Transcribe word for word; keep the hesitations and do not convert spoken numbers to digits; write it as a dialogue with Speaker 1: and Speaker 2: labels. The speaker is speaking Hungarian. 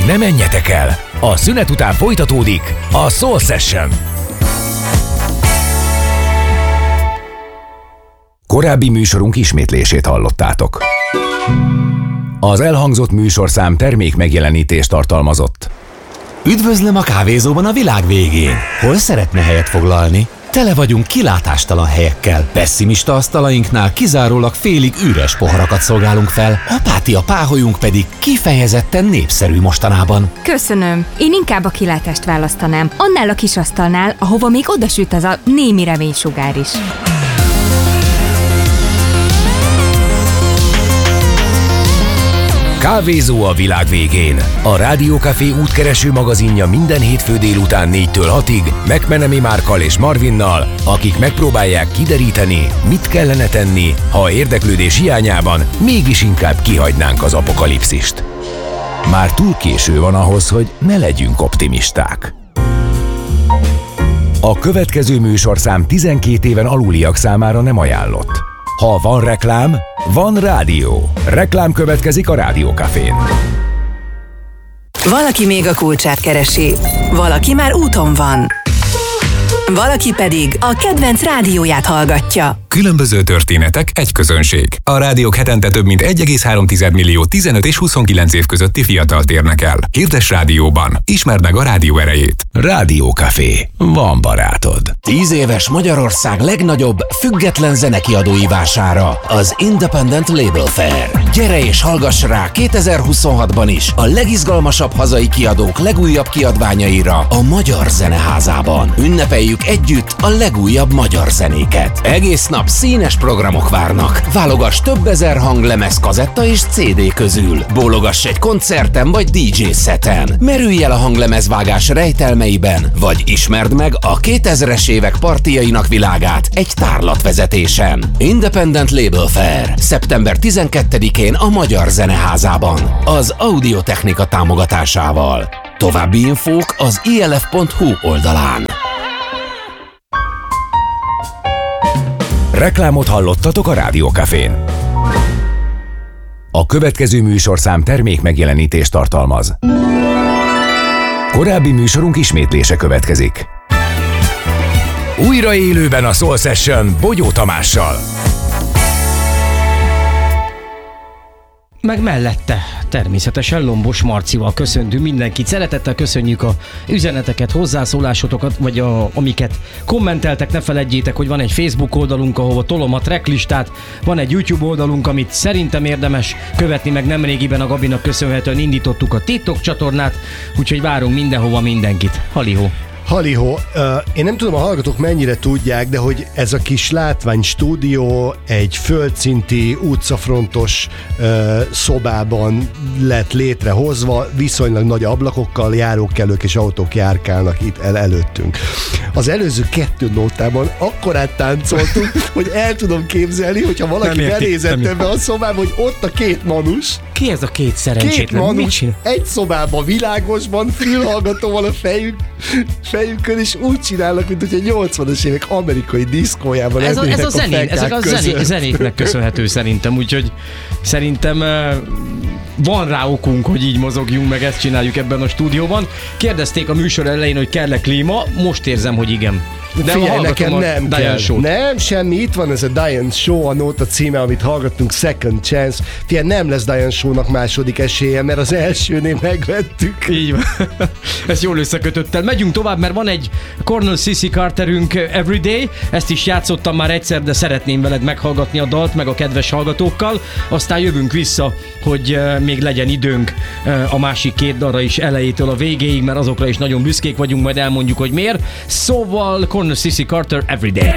Speaker 1: Még ne menjetek el! A szünet után folytatódik a Soul Session. Korábbi műsorunk ismétlését hallottátok. Az elhangzott műsorszám termék megjelenítést tartalmazott.
Speaker 2: Üdvözlöm a kávézóban a világ végén. Hol szeretne helyet foglalni? Tele vagyunk kilátástalan helyekkel. Pessimista asztalainknál kizárólag félig üres poharakat szolgálunk fel, apátia páholyunk pedig kifejezetten népszerű mostanában.
Speaker 3: Köszönöm. Én inkább a kilátást választanám. Annál a kis asztalnál, ahova még odasüt az a némi reménysugár is.
Speaker 1: Kávézó a világ végén. A Rádió Café útkereső magazinja minden hétfő délután négytől hatig McMenemy Márkkal és Marvinnal, akik megpróbálják kideríteni, mit kellene tenni, ha érdeklődés hiányában mégis inkább kihagynánk az apokalipszist. Már túl késő van ahhoz, hogy ne legyünk optimisták. A következő műsorszám tizenkét éven aluliak számára nem ajánlott. Ha van reklám, van rádió. Reklám következik a Rádió Cafén.
Speaker 4: Valaki még a kulcsát keresi, valaki már úton van, valaki pedig a kedvenc rádióját hallgatja.
Speaker 5: Különböző történetek, egy közönség. A rádiók hetente több mint egy egész három millió tizenöt és huszonkilenc év közötti fiatalt érnek el. Hirdess rádióban. Ismerd meg a rádió erejét.
Speaker 1: Rádió Café. Van barátod.
Speaker 2: Tíz éves Magyarország legnagyobb független zenekiadói vására, az Independent Label Fair. Gyere és hallgass rá kétezer-huszonhatban is a legizgalmasabb hazai kiadók legújabb kiadványaira a Magyar Zeneházában. Ünnepeljük együtt a legújabb magyar zenéket. Egész nap színes programok várnak. Válogass több ezer hanglemez, kazetta és cé dé közül. Bólogass egy koncerten vagy dé dzsé szeten. Merülj el a hanglemezvágás rejtelmeiben, vagy ismerd meg a kétezres évek partijainak világát egy tárlatvezetésen. Independent Label Fair. szeptember tizenkettedikén a Magyar Zeneházában. Az Audiotechnika támogatásával. További infók az i el ef pont hu oldalán.
Speaker 1: Reklámot hallottatok a Rádió Cafén. A következő műsorszám termék megjelenítést tartalmaz. Korábbi műsorunk ismétlése következik. Újra élőben a Soul Session Bogyó Tamással.
Speaker 6: Meg mellette természetesen Lombos Marcival köszöntünk mindenkit. Szeretettel köszönjük a üzeneteket, hozzászólásotokat, vagy a, amiket kommenteltek. Ne feledjétek, hogy van egy Facebook oldalunk, ahova tolom a tracklistát, van egy YouTube oldalunk, amit szerintem érdemes követni, meg nemrégiben a Gabinak köszönhetően indítottuk a TikTok csatornát, úgyhogy várunk mindenhova mindenkit. Halihó!
Speaker 7: Halihó, uh, én nem tudom, a hallgatók mennyire tudják, de hogy ez a kis látványstúdió egy földszinti, utcafrontos uh, szobában lett létrehozva, viszonylag nagy ablakokkal, járókelők és autók járkálnak itt el előttünk. Az előző kettő nótában akkorát táncoltunk, hogy el tudom képzelni, hogyha valaki benézett ebbe a szobába, hogy ott a két manus.
Speaker 6: Ki ez a két szerencsétlen?
Speaker 7: Két manus, egy szobában világosban, fülhallgatóval a fejük, fejükön, és úgy csinálnak, mint hogy a nyolcvanas évek amerikai diszkójában
Speaker 6: ez a, ez a,
Speaker 7: a
Speaker 6: zenén, ezek a zené, zenéknek köszönhető szerintem, úgyhogy szerintem uh, van rá okunk, hogy így mozogjunk, meg ezt csináljuk ebben a stúdióban. Kérdezték a műsor elején, hogy kell-e klíma, most érzem, hogy igen. De
Speaker 7: figyelj, nekem nem kell.
Speaker 6: Show-t.
Speaker 7: Nem, semmi. Itt van ez a Diane Show, a nóta címe, amit hallgattunk, Second Chance. Figyelj, nem lesz Diane Show-nak második esélye, mert az elsőnél megvettük.
Speaker 6: Így van. Ezt jól összekötöttel. Megyünk tovább, mert van egy Cornel Sissy Carterünk Everyday. Ezt is játszottam már egyszer, de szeretném veled meghallgatni a dalt, meg a kedves hallgatókkal. Aztán jövünk vissza, hogy még legyen időnk a másik két dalra is elejétől a végéig, mert azokra is nagyon büszkék vagyunk, majd elmondjuk, hogy miért. Szóval Cornel Sissy Carter Everyday.